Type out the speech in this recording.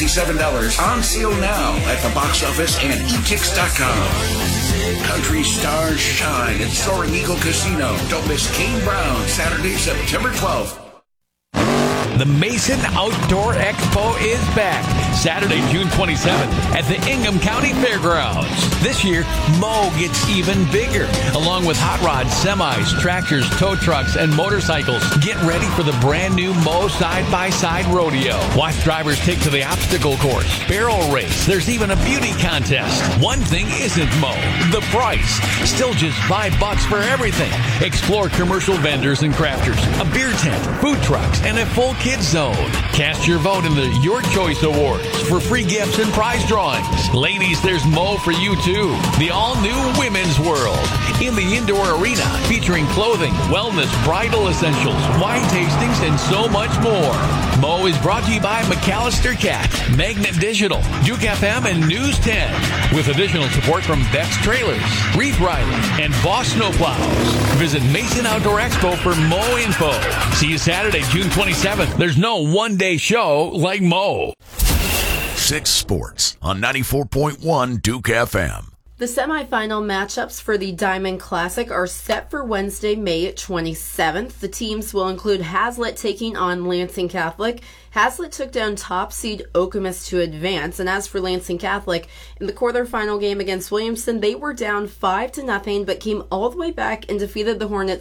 $7 on sale now at the box office and etix.com. Country stars shine at Soaring Eagle Casino. Don't miss Kane Brown, Saturday, September 12th. The Mason Outdoor Expo is back Saturday, June 27th at the Ingham County Fairgrounds. This year, Moe gets even bigger. Along with hot rods, semis, tractors, tow trucks, and motorcycles, get ready for the brand new Moe Side-by-Side Rodeo. Watch drivers take to the obstacle course, barrel race. There's even a beauty contest. One thing isn't Moe: the price. Still just $5 for everything. Explore commercial vendors and crafters, a beer tent, food trucks, and a full kids zone. Cast your vote in the Your Choice Awards for free gifts and prize drawings. Ladies, there's Moe for you too. The all-new Women's World in the indoor arena, featuring clothing, wellness, bridal essentials, wine tastings, and so much more. Moe is brought to you by McAllister Cat, Magnet Digital, Duke FM, and News 10, with additional support from Beck's Trailers, Reith Riley, and Boss Snowplows. Visit Mason Outdoor Expo for Moe info. See you Saturday, June 27th. There's no one-day show like Moe. 6 Sports on 94.1 Duke FM. The semifinal matchups for the Diamond Classic are set for Wednesday, May 27th. The teams will include Hazlitt taking on Lansing Catholic. Hazlitt took down top seed Okemos to advance, and as for Lansing Catholic, in the quarterfinal game against Williamson, they were down 5-0, but came all the way back and defeated the Hornets